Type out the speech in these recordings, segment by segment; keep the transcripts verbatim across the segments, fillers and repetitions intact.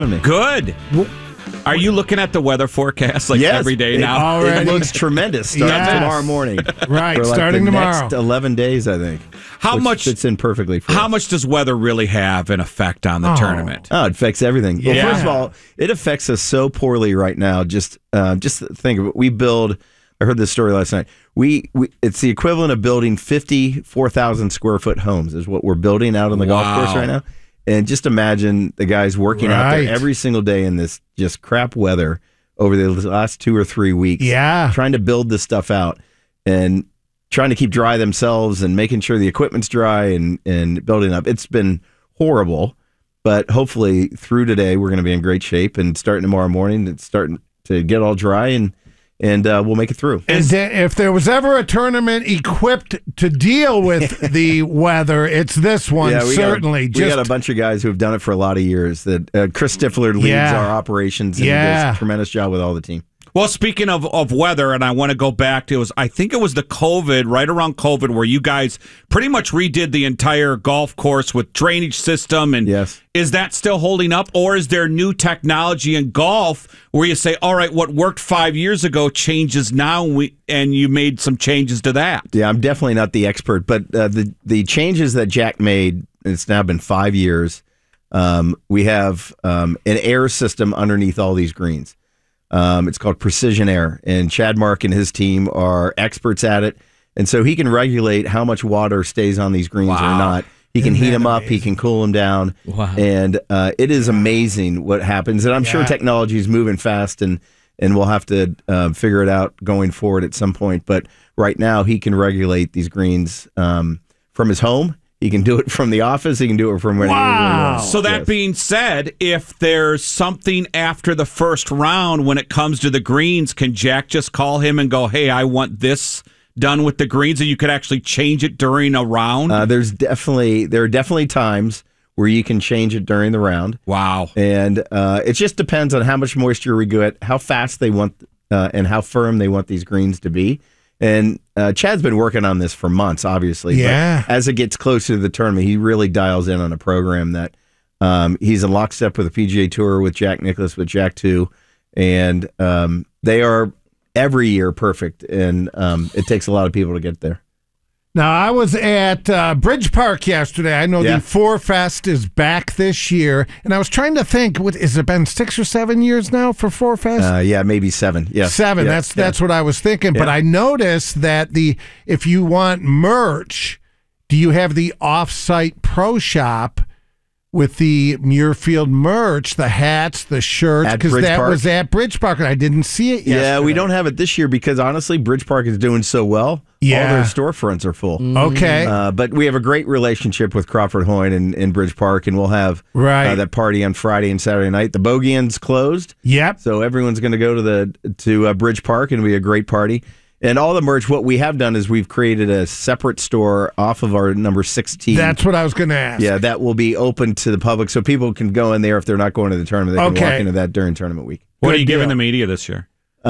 Good. Are you looking at the weather forecast like yes, every day it, now? Already. It looks tremendous. Starting yes. tomorrow morning. Right, for like starting the tomorrow. Next eleven days, I think. How which much fits in perfectly for How us. much does weather really have an effect on the Oh. tournament? Oh, it affects everything. Yeah. Well, first of all, it affects us so poorly right now. Just, uh, just think of it. We build. I heard this story last night. We, we it's the equivalent of building fifty-four thousand square foot homes is what we're building out on the Wow. golf course right now. And just imagine the guys working out Right. there every single day in this just crap weather over the last two or three weeks. Yeah. Trying to build this stuff out and trying to keep dry themselves and making sure the equipment's dry and, and building up. It's been horrible, but hopefully through today we're going to be in great shape and starting tomorrow morning it's starting to get all dry and and uh, we'll make it through. And if there was ever a tournament equipped to deal with the weather, it's this one, Yeah, we certainly. Got a, we Just got a bunch of guys who have done it for a lot of years. That uh, Chris Stifler leads Yeah. our operations and Yeah. does a tremendous job with all the team. Well, speaking of, of weather, and I want to go back to, it was, I think it was the COVID, right around COVID, where you guys pretty much redid the entire golf course with drainage system. And Yes. is that still holding up? Or is there new technology in golf where you say, all right, what worked five years ago changes now, and, we, and you made some changes to that? Yeah, I'm definitely not the expert, but uh, the the changes that Jack made, it's now been five years. Um, we have um, an air system underneath all these greens. Um, it's called Precision Air, and Chad Mark and his team are experts at it. And so he can regulate how much water stays on these greens Wow. or not. He can Isn't heat that them up. amazing? He can cool them down. Wow. And uh, it is amazing what happens. And I'm sure Yeah. technology is moving fast, and and we'll have to uh, figure it out going forward at some point. But right now, he can regulate these greens um, from his home. He can do it from the office. He can do it from wherever he Wow. wants. So that Yes. being said, if there's something after the first round when it comes to the greens, can Jack just call him and go, hey, I want this done with the greens, and you could actually change it during a round? Uh, there's definitely there are definitely times where you can change it during the round. Wow. And uh, it just depends on how much moisture we get, how fast they want, uh, and how firm they want these greens to be. And uh, Chad's been working on this for months, obviously. Yeah. But as it gets closer to the tournament, he really dials in on a program that um, he's in lockstep with the P G A Tour, with Jack Nicklaus, with Jack two, and um, they are every year perfect. And um, it takes a lot of people to get there. Now, I was at uh, Bridge Park yesterday. I know Yeah. the Four Fest is back this year, and I was trying to think, what, has it been six or seven years now for Four Fest? Uh, yeah, maybe seven. Yeah, Seven. Yeah. That's Yeah. that's what I was thinking. But Yeah. I noticed that the if you want merch, do you have the off-site pro shop with the Muirfield merch, the hats, the shirts? At Because Bridge that Park? was at Bridge Park, and I didn't see it yesterday. Yeah, we don't have it this year because honestly, Bridge Park is doing so well. Yeah. All their storefronts are full. Okay. Uh, but we have a great relationship with Crawford Hoyne in, in Bridge Park, and we'll have Right. uh, that party on Friday and Saturday night. The Bogey's closed, Yep. so everyone's going to go to the to uh, Bridge Park, and it'll be a great party. And all the merch, what we have done is we've created a separate store off of our number sixteen. That's what I was going to ask. yeah, that will be open to the public, so people can go in there if they're not going to the tournament. They can Okay. walk into that during tournament week. What Good are you giving deal. the media this year?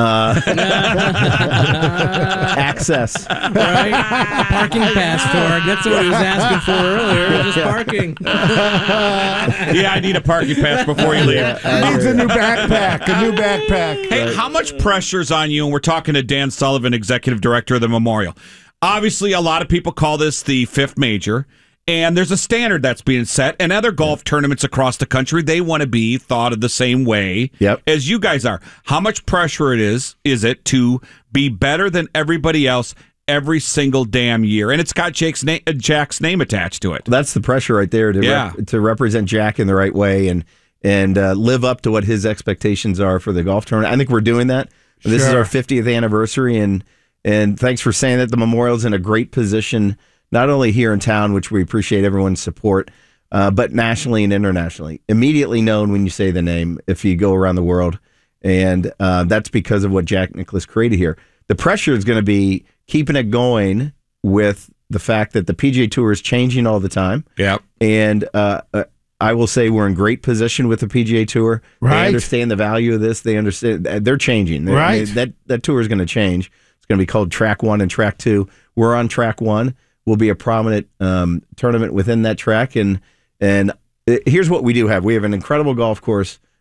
Access. Right? A parking pass, Torg. That's what he was asking for earlier. Just parking. Yeah, I need a parking pass before you leave. Needs a new backpack. A new backpack. Hey, how much pressure's on you? And we're talking to Dan Sullivan, executive director of the Memorial. Obviously, a lot of people call this the fifth major, and there's a standard that's being set. And other golf tournaments across the country, they want to be thought of the same way Yep. as you guys are. How much pressure it is is it to be better than everybody else every single damn year? And it's got Jake's na- uh, Jack's name attached to it. That's the pressure right there to Yeah. rep- to represent Jack in the right way and and uh, live up to what his expectations are for the golf tournament. I think we're doing that. This is Sure. our fiftieth anniversary, and and thanks for saying that. The Memorial's in a great position, not only here in town, which we appreciate everyone's support, uh, but nationally and internationally. Immediately known when you say the name if you go around the world, and uh, that's because of what Jack Nicklaus created here. The pressure is going to be keeping it going with the fact that the P G A Tour is changing all the time. Yep. And uh, uh, I will say we're in great position with the P G A Tour. Right. They understand the value of this. They understand they're changing. They- Right. they- that that tour is going to change. It's going to be called Track One and Track Two. We're on Track One. We'll be a prominent um, tournament within that track. And and uh, here's what we do have: we have an incredible golf course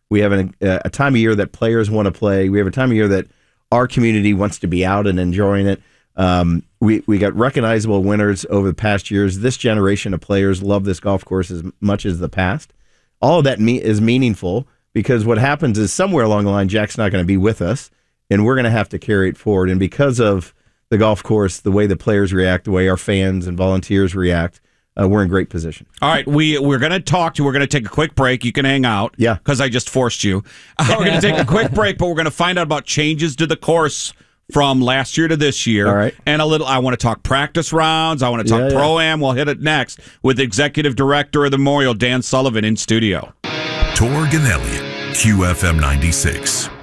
We have an, a time of year that players want to play. We have a time of year that our community wants to be out and enjoying it. Um, we, we got recognizable winners over the past years. This generation of players love this golf course as much as the past. All of that me- is meaningful because what happens is somewhere along the line, Jack's not going to be with us, and we're going to have to carry it forward. And because of the golf course, the way the players react, the way our fans and volunteers react, uh, we're in great position. All right, we, we're going to talk to, we're going to take a quick break. You can hang out. Yeah. Because I just forced you. Uh, we're going to take a quick break, but we're going to find out about changes to the course from last year to this year. All right. And a little, I want to talk practice rounds. I want to talk Yeah, yeah. Pro-Am. We'll hit it next with Executive Director of the Memorial, Dan Sullivan, in studio. Torg and Elliott, Q F M ninety-six.